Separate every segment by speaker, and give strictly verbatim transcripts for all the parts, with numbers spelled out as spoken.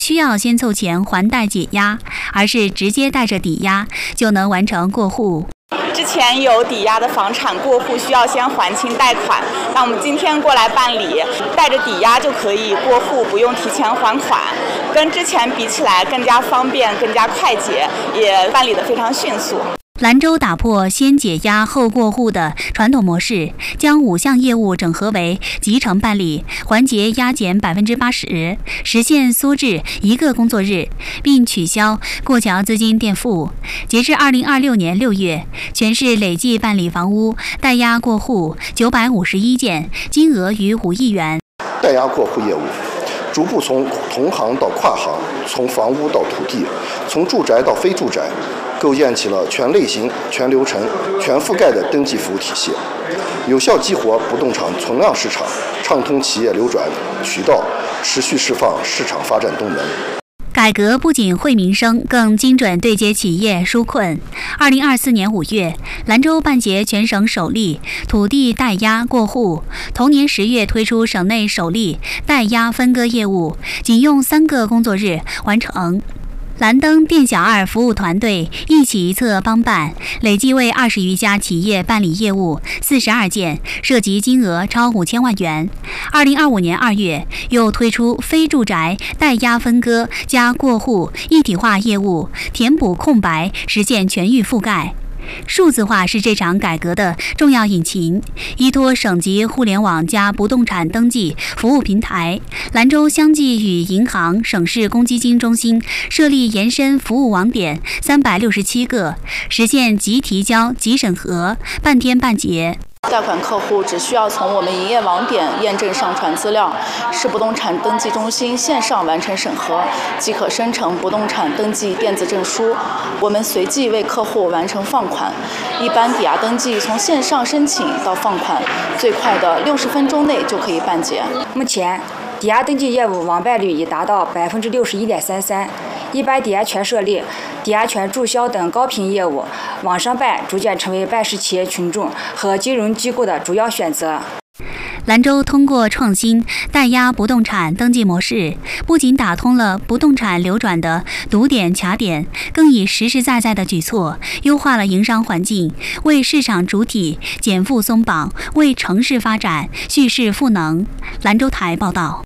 Speaker 1: 需要先凑钱还贷解押，而是直接带着抵押就能完成过户。
Speaker 2: 之前有抵押的房产过户需要先还清贷款，那我们今天过来办理，带着抵押就可以过户，不用提前还款，跟之前比起来更加方便、更加快捷，也办理得非常迅速。
Speaker 1: 兰州打破先解押后过户的传统模式，将五项业务整合为集成办理，环节压减百分之八十，实现缩至一个工作日，并取消过桥资金垫付。截至二零二六年六月，全市累计办理房屋代押过户九百五十一件，金额逾五亿元。
Speaker 3: 代押过户业务逐步从同行到跨行，从房屋到土地，从住宅到非住宅，构建起了全类型、全流程、全覆盖的登记服务体系，有效激活不动产存量市场，畅通企业流转渠道，持续释放市场发展动能。
Speaker 1: 改革不仅惠民生，更精准对接企业纾困。二零二四年五月，兰州办结全省首例土地代押过户，同年十月推出省内首例代押分割业务，仅用三个工作日完成。蓝灯店小二服务团队一起一策帮办，累计为二十余家企业办理业务四十二件，涉及金额超五千万元。二零二五年二月，又推出非住宅代押分割加过户一体化业务，填补空白，实现全域覆盖。数字化是这场改革的重要引擎。依托省级互联网加不动产登记服务平台，兰州相继与银行、省市公积金中心设立延伸服务网点三百六十七个，实现即提交、即审核，半天半结。
Speaker 4: 贷款客户只需要从我们营业网点验证上传资料，市不动产登记中心线上完成审核，即可生成不动产登记电子证书。我们随即为客户完成放款。一般抵押登记从线上申请到放款，最快的六十分钟内就可以办结。
Speaker 5: 目前，抵押登记业务网办率已达到百分之六十一点三三。一般抵押权设立、抵押权注销等高频业务，网上办逐渐成为办事企业群众和金融机构的主要选择。
Speaker 1: 兰州通过创新代押不动产登记模式，不仅打通了不动产流转的堵点卡点，更以实实在在的举措优化了营商环境，为市场主体减负松绑，为城市发展蓄势赋能。兰州台报道。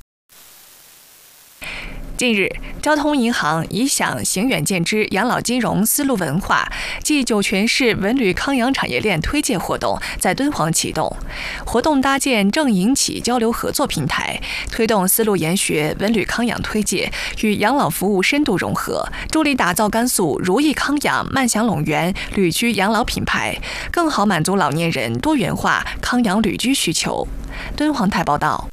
Speaker 6: 近日，交通银行以享行远见之养老金融丝路文化暨酒泉市文旅康养产业链推介活动在敦煌启动。活动搭建政营企交流合作平台，推动丝路研学、文旅康养推介与养老服务深度融合，助力打造甘肃如意康养曼享陇园旅居养老品牌，更好满足老年人多元化康养旅居需求。敦煌台报道。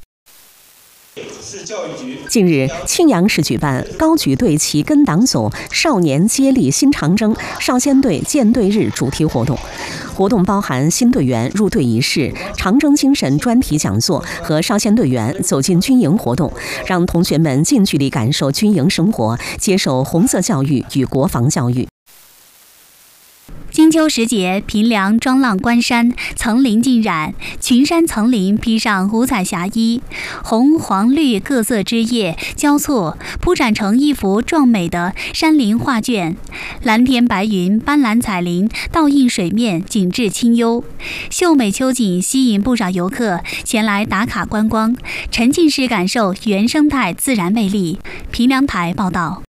Speaker 7: 近日，庆阳市举办高举队旗跟党组少年接力新长征少先队建队日主题活动。活动包含新队员入队仪式、长征精神专题讲座和少先队员走进军营活动，让同学们近距离感受军营生活，接受红色教育与国防教育。
Speaker 1: 金秋时节，平凉庄浪关山，层林尽染，群山层林披上五彩霞衣，红、黄、绿各色枝叶交错，铺展成一幅壮美的山林画卷。蓝天白云、斑斓彩林倒映水面，景致清幽。秀美秋景吸引不少游客前来打卡观光，沉浸式感受原生态自然魅力。平凉台报道。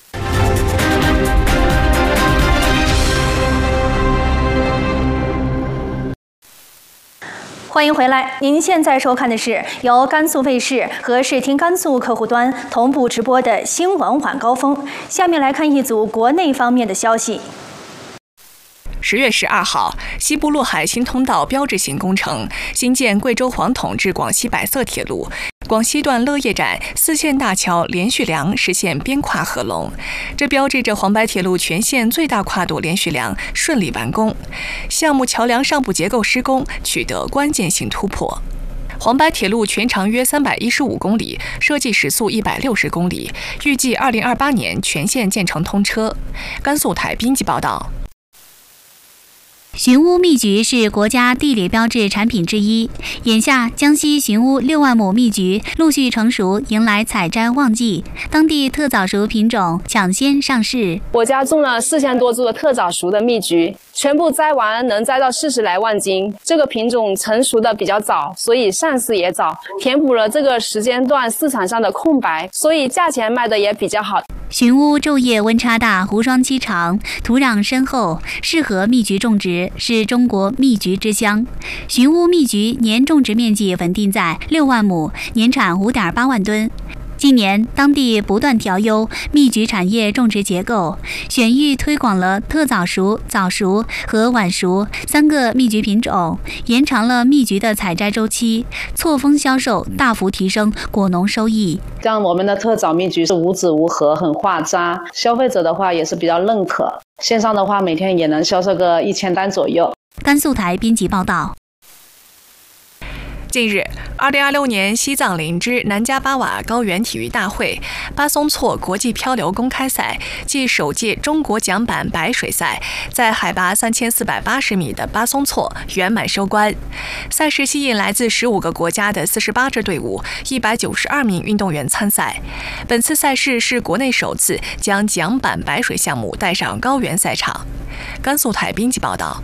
Speaker 8: 欢迎回来，您现在收看的是由甘肃卫视和视听甘肃客户端同步直播的新闻晚高峰。下面来看一组国内方面的消息。
Speaker 6: 十月十二号，西部陆海新通道标志性工程新建贵州黄统至广西百色铁路广西段乐业站四线大桥连续梁实现边跨合龙，这标志着黄白铁路全线最大跨度连续梁顺利完工，项目桥梁上部结构施工取得关键性突破。黄白铁路全长约三百一十五公里，设计时速一百六十公里，预计二零二八年全线建成通车。甘肃台编辑报道。
Speaker 1: 寻乌蜜橘是国家地理标志产品之一。眼下，江西寻乌六万亩蜜橘陆续成熟，迎来采摘旺季，当地特早熟品种抢先上市。
Speaker 9: 我家种了四千多株的特早熟的蜜橘，全部摘完能摘到四十来万斤。这个品种成熟的比较早，所以上市也早，填补了这个时间段市场上的空白，所以价钱卖的也比较好。
Speaker 1: 寻乌昼夜温差大，湖霜期长，土壤深厚，适合蜜橘种植，是中国蜜橘之乡。寻乌蜜橘年种植面积稳定在六万亩，年产五点八万吨。近年，当地不断调优蜜橘产业种植结构，选育推广了特早熟、早熟和晚熟三个蜜橘品种，延长了蜜橘的采摘周期，错峰销售，大幅提升果农收益。
Speaker 10: 像我们的特早蜜橘是无籽无核，很化渣，消费者的话也是比较认可。线上的话，每天也能销售个一千单左右。
Speaker 1: 甘肃台编辑报道。
Speaker 6: 近日，二零二六年西藏林芝南迦巴瓦高原体育大会巴松措国际漂流公开赛暨首届中国桨板白水赛在海拔三千四百八十米的巴松措圆满收官。赛事吸引来自十五个国家的四十八支队伍、一百九十二名运动员参赛。本次赛事是国内首次将桨板白水项目带上高原赛场。甘肃台编辑报道。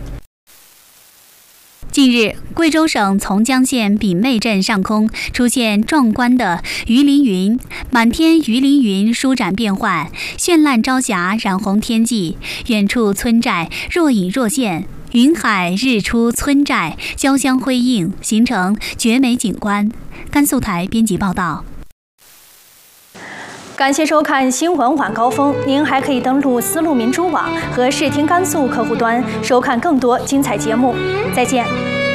Speaker 1: 近日，贵州省从江县丙妹镇上空出现壮观的鱼鳞云，满天鱼鳞云舒展变幻，绚烂朝霞染红天际，远处村寨若隐若现，云海日出村寨交相辉映，形成绝美景观。甘肃台编辑报道。
Speaker 8: 感谢收看新闻晚高峰，您还可以登录丝路民主网和视听甘肃客户端收看更多精彩节目。再见。